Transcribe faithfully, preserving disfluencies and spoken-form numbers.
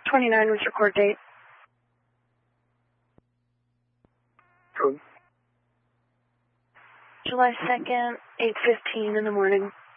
twenty-nine was your court date. True. July second, eight fifteen in the morning.